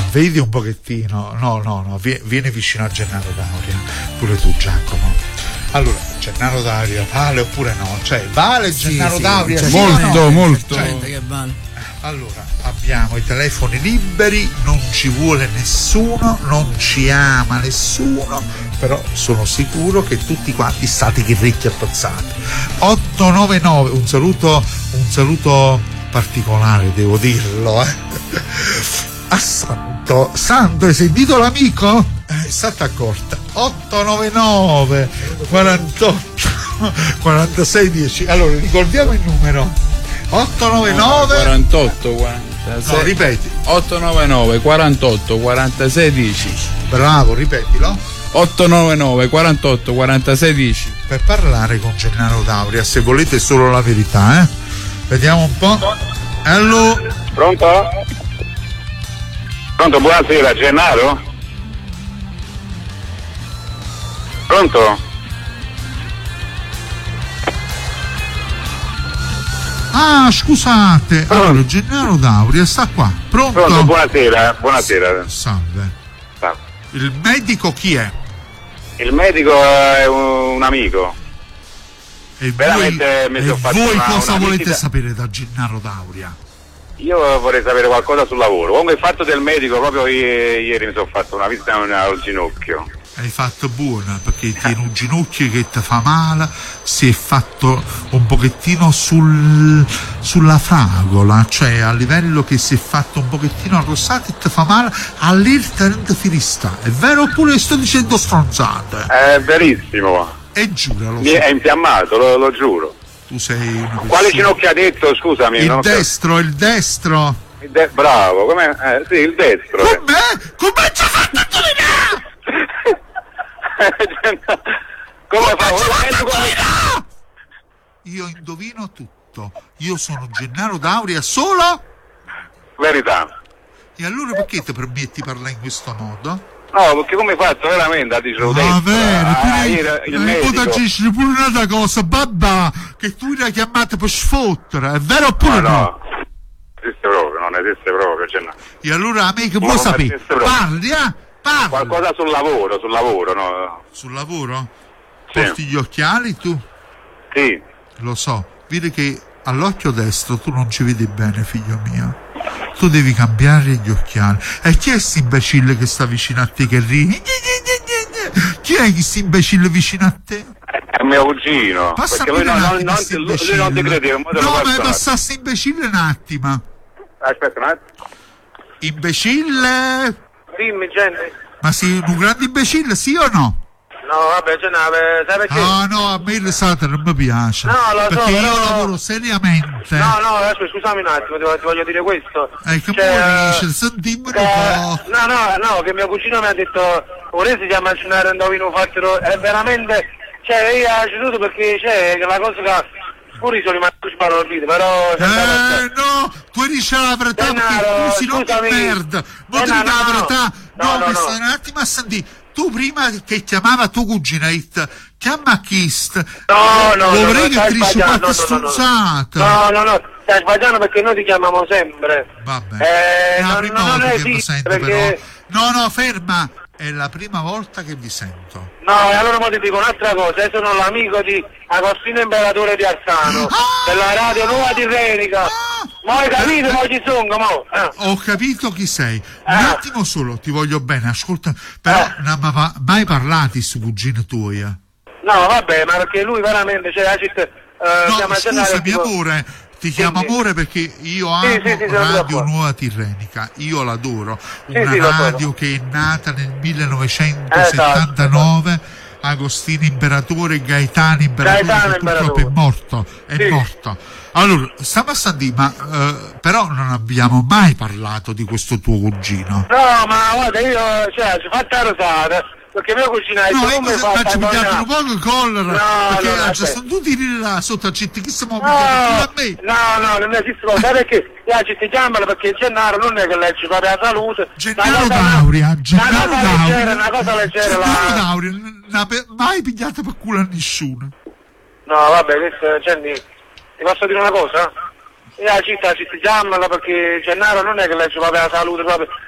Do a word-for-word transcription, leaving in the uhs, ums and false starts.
vedi un pochettino, no, no, no, vieni vicino a Gennaro Dauria, pure tu Giacomo. Allora, Gennaro Dauria vale oppure no? Cioè, vale sì, Gennaro sì, Dauria? Cioè, sì, molto, no? molto. Cioè, che vale. Allora, abbiamo i telefoni liberi, non ci vuole nessuno, non ci ama nessuno, però sono sicuro che tutti quanti state chirricchi appazzati. otto nove nove, un saluto, un saluto particolare, devo dirlo, eh. A Santo, Santo, hai sentito l'amico? Eh, è stata accorta. otto nove nove quarantotto quarantasei dieci. Allora, ricordiamo il numero. otto nove nove quarantotto quarantasei. No, ripeti. otto nove nove quarantotto quarantasei dieci. Bravo, ripetilo. otto nove nove quarantotto quarantasei dieci. Per parlare con Gennaro Dauria, se volete solo la verità, eh. Vediamo un po'. Hello. Pronto? Pronto, buonasera, Gennaro? Pronto? Ah, scusate. Allora, Gennaro Dauria sta qua. Pronto? Pronto, buonasera, buonasera. Salve. Salve. Il medico chi è? Il medico è un, un amico. E veramente voi, mi sono e fatto voi una, cosa una volete visita... sapere da Gennaro Dauria? Io vorrei sapere qualcosa sul lavoro. Comunque il fatto del medico, proprio ieri, ieri mi sono fatto una visita al ginocchio. Hai fatto buona, perché tieni un ginocchio che ti fa male, si è fatto un pochettino sul, sulla fragola, cioè a livello che si è fatto un pochettino arrossato e ti fa male, all'irta non ti firista. È vero oppure sto dicendo stronzate? È verissimo. E giuralo. Mi è infiammato, lo, lo giuro. Tu sei una persona... Quale ginocchio ha detto, scusami? Il non destro, il destro. Il de... Bravo, com'è? Eh, sì, il destro. Com'è? Come ci ha fatto a indovinare? Come fa? Come... Io indovino tutto. Io sono Gennaro Dauria solo? Verità. E allora perché ti permetti di parlare in questo modo? No, perché come hai fatto veramente a dirlo dentro? Ah, vero, Ah, il, il, il il medico. dici pure un'altra cosa, babà, che tu l'hai chiamata per sfottere, è vero oppure no? no? No, non esiste proprio, non esiste proprio. Cioè no. E allora a me che vuoi sapere? Parli, eh? Parli. Qualcosa sul lavoro, sul lavoro, no? Sul lavoro? Sì. Porti gli occhiali tu? Sì. Lo so, vedi che all'occhio destro tu non ci vedi bene, figlio mio. Tu devi cambiare gli occhiali. E chi è questo imbecille che sta vicino a te che ride? Chi è questo imbecille vicino a te? È mio cugino. Passa perché lui non, non, non, lui lui non ti crede. No, ma passa questo imbecille un attimo. Aspetta un attimo. Imbecille? Dimmi, gente. Ma sei un grande imbecille, sì o no? No, vabbè, ce n'ave, sai perché? Ah, no, a me il satana non mi piace. No, lo so, perché però... io lavoro seriamente. No, no, adesso scusami un attimo, ti, ti voglio dire questo. Eh, che cioè, vuoi dice? Sentimi un po'. No, no, no, che mio cugino mi ha detto, vorresti chiamare il cenare indovino fatto, è veramente, cioè, io ho ceduto perché c'è la cosa che... Pure sono rimasto sbalordito, però... Eh, no, tu dici la verità perché tu sei non di merda. Non ti dico la verità. No, mi stai un attimo a sentire. Tu prima che chiamava tuo cuginetto, chiama Kist. No, no, no. Vorrei no, che ti dici qualche stronzata. No, no, no, stai sbagliando perché noi ti chiamiamo sempre. Vabbè. Eh, è la non, prima non volta che esiste, mi sento, perché... però. No, no, ferma. È la prima volta che vi sento. No, e allora mo ti dico un'altra cosa, io sono l'amico di Agostino Imperatore di Arsano, ah! della radio Nuova Tirrenica. Ah! Mo hai capito, eh, mo ci sono, mo. Eh. Ho capito chi sei. Un eh. attimo solo, ti voglio bene, ascolta. Però eh. non mi ha mai parlato su cugino tuo. Eh. No, vabbè, ma perché lui veramente, cioè, la città... Uh, no, scusami, tipo... amore. Ti chiamo sì, amore perché io amo sì, sì, sì, Radio Nuova Tirrenica, io l'adoro, una sì, radio che è nata nel millenovecentosettantanove, esatto. Agostino Imperatore, Gaetano Imperatore, Gaetano che purtroppo è morto, è sì. morto. Allora, stiamo a sentire, ma uh, però non abbiamo mai parlato di questo tuo cugino. No, ma guarda, io, cioè, ci ho fatto la rosata. Perché mio cugino è no, come fa faccio pigliare un po' di collera no, perché no, ci sono tutti là sotto a città chi stiamo no, pigliando a me no no non esiste cosa sai perché la città chiamala perché Gennaro non è che legge proprio la salute Gennaro Dauria Gennaro Dauria una cosa leggera Gennaro Dauria non ha mai pigliato per culo a nessuno no vabbè questo Genni ti posso dire una cosa? La città ci chiamala perché Gennaro non è che legge proprio la salute proprio